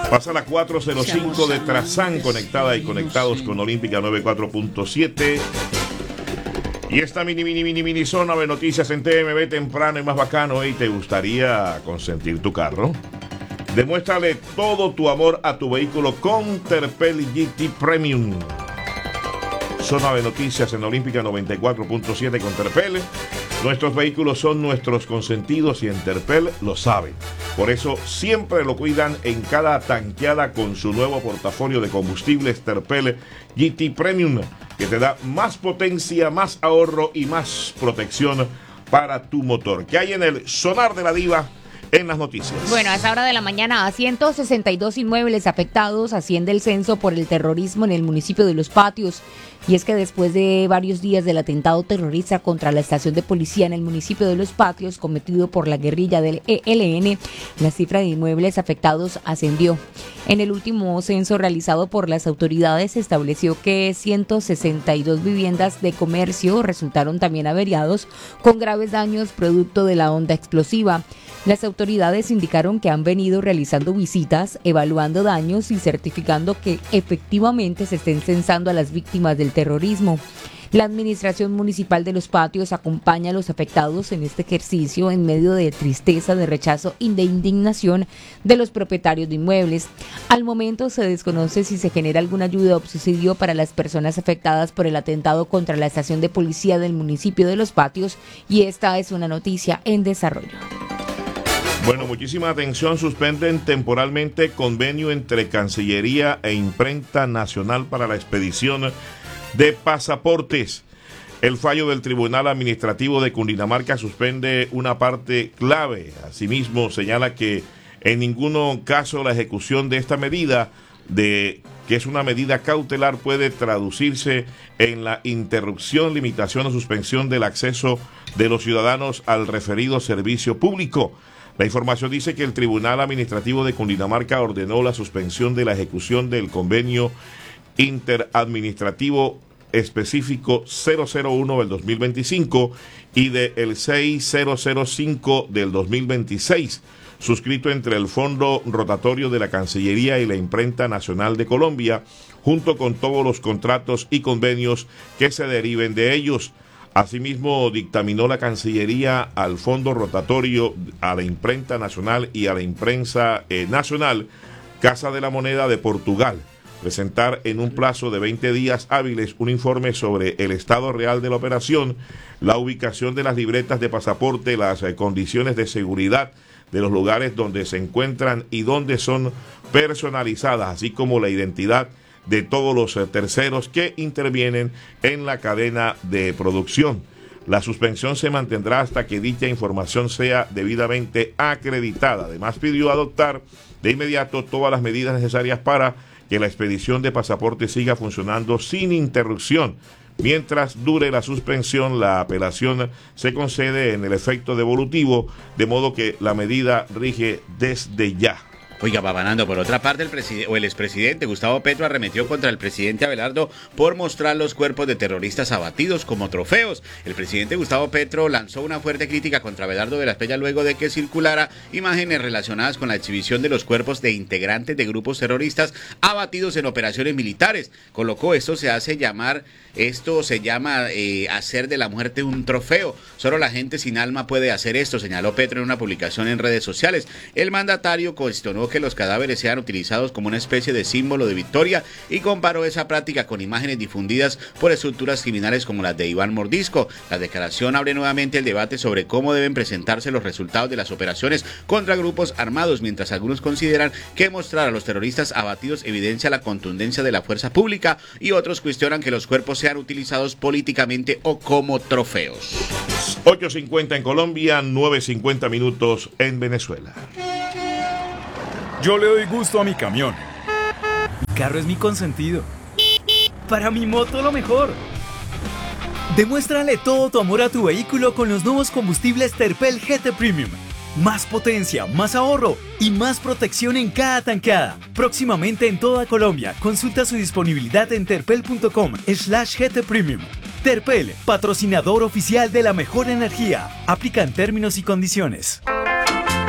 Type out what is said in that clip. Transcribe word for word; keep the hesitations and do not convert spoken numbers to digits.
Pasa la cuatro cero cinco de Trazán, conectada y conectados con Olímpica noventa y cuatro punto siete. Y esta mini, mini, mini, mini zona de noticias en T M B temprano y más bacano. ¿Y te gustaría consentir tu carro? Demuéstrale todo tu amor a tu vehículo con Terpel G T Premium. Zona de noticias en Olímpica noventa y cuatro punto siete con Terpel. Nuestros vehículos son nuestros consentidos y en Terpel lo saben. Por eso siempre lo cuidan en cada tanqueada con su nuevo portafolio de combustibles Terpel G T Premium, que te da más potencia, más ahorro y más protección para tu motor. ¿Qué hay en el sonar de la diva en las noticias? Bueno, a esa hora de la mañana, a ciento sesenta y dos inmuebles afectados asciende el censo por el terrorismo en el municipio de Los Patios. Y es que después de varios días del atentado terrorista contra la estación de policía en el municipio de Los Patios, cometido por la guerrilla del E L N, la cifra de inmuebles afectados ascendió. En el último censo realizado por las autoridades se estableció que ciento sesenta y dos viviendas de comercio resultaron también averiados con graves daños producto de la onda explosiva. Las autoridades indicaron que han venido realizando visitas, evaluando daños y certificando que efectivamente se estén censando a las víctimas del terrorismo. La Administración Municipal de Los Patios acompaña a los afectados en este ejercicio en medio de tristeza, de rechazo y de indignación de los propietarios de inmuebles. Al momento se desconoce si se genera alguna ayuda o subsidio para las personas afectadas por el atentado contra la estación de policía del municipio de Los Patios, y esta es una noticia en desarrollo. Bueno, muchísima atención. Suspenden temporalmente convenio entre Cancillería e Imprenta Nacional para la expedición de pasaportes. El fallo del Tribunal Administrativo de Cundinamarca suspende una parte clave. Asimismo, señala que en ningún caso la ejecución de esta medida, de que es una medida cautelar, puede traducirse en la interrupción, limitación o suspensión del acceso de los ciudadanos al referido servicio público. La información dice que el Tribunal Administrativo de Cundinamarca ordenó la suspensión de la ejecución del convenio interadministrativo específico cero cero uno del dos mil veinticinco y del seis mil cinco del dos mil veintiséis, suscrito entre el Fondo Rotatorio de la Cancillería y la Imprenta Nacional de Colombia, junto con todos los contratos y convenios que se deriven de ellos. Asimismo, dictaminó la Cancillería al Fondo Rotatorio, a la Imprenta Nacional y a la Imprensa eh, Nacional, Casa de la Moneda de Portugal, presentar en un plazo de veinte días hábiles un informe sobre el estado real de la operación, la ubicación de las libretas de pasaporte, las eh, condiciones de seguridad de los lugares donde se encuentran y donde son personalizadas, así como la identidad de todos los terceros que intervienen en la cadena de producción. La suspensión se mantendrá hasta que dicha información sea debidamente acreditada. Además, pidió adoptar de inmediato todas las medidas necesarias para que la expedición de pasaportes siga funcionando sin interrupción. Mientras dure la suspensión, la apelación se concede en el efecto devolutivo, de modo que la medida rige desde ya. Oiga, Babanando, por otra parte, el presidente o el expresidente Gustavo Petro arremetió contra el presidente Abelardo por mostrar los cuerpos de terroristas abatidos como trofeos. El presidente Gustavo Petro lanzó una fuerte crítica contra Abelardo de la Espriella luego de que circulara imágenes relacionadas con la exhibición de los cuerpos de integrantes de grupos terroristas abatidos en operaciones militares. Colocó: esto se hace llamar, esto se llama eh, hacer de la muerte un trofeo. Solo la gente sin alma puede hacer esto, señaló Petro en una publicación en redes sociales. El mandatario cuestionó que los cadáveres sean utilizados como una especie de símbolo de victoria y comparó esa práctica con imágenes difundidas por estructuras criminales como las de Iván Mordisco. La declaración abre nuevamente el debate sobre cómo deben presentarse los resultados de las operaciones contra grupos armados, mientras algunos consideran que mostrar a los terroristas abatidos evidencia la contundencia de la fuerza pública y otros cuestionan que los cuerpos sean utilizados políticamente o como trofeos. ocho cincuenta en Colombia, nueve cincuenta minutos en Venezuela. Yo le doy gusto a mi camión. Mi carro es mi consentido. Para mi moto lo mejor. Demuéstrale todo tu amor a tu vehículo con los nuevos combustibles Terpel G T Premium. Más potencia, más ahorro y más protección en cada tanqueada. Próximamente en toda Colombia. Consulta su disponibilidad en terpel punto com slash G T Premium. Terpel, patrocinador oficial de la mejor energía. Aplican términos y condiciones.